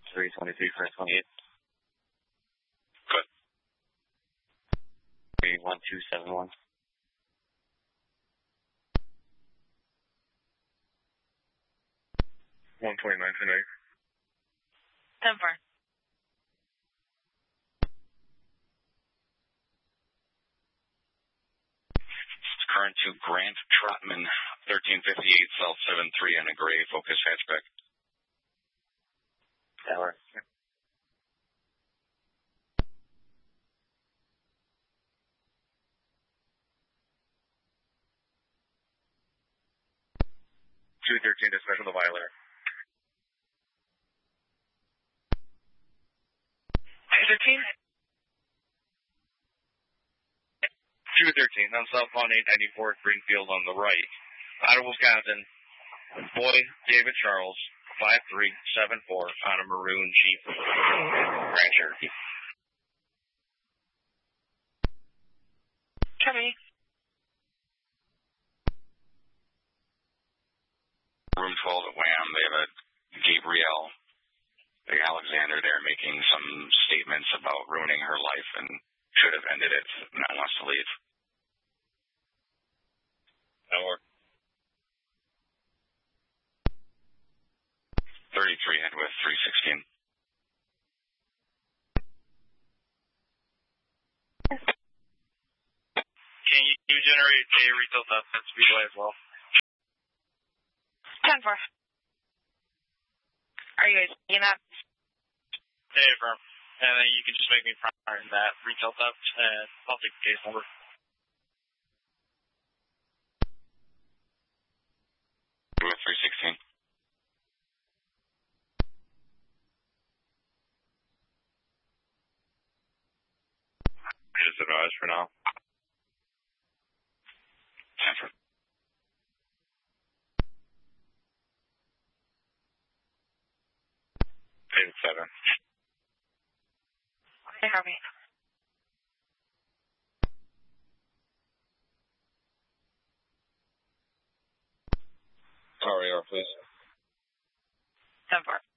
323 for 28. Good. 31271. 129 tonight. 10-4. Current to Grant Trotman, 1358 South 73 in a gray Focus hatchback. Tower. 213 dispatch on the Violator. 213? 213 on southbound 894 Greenfield on the right. Out of Wisconsin, Boyd David Charles, 5374 on a maroon Jeep Grand Cherokee. Copy. Room 12 at Wham, they have a Gabrielle Alexander there making some statements about ruining her life and should have ended it. Now wants to leave. Tower. 33 head with 316. Can you generate a retail theft at Speedway as well? 10-4. Are you guys seeing that? Hey, firm. And then you can just make me prior in that retail theft, and I'll take the case number. With 316. Just advise for now. 10-4. 8-7. Hey, Harvey. RAR, please. 10-4.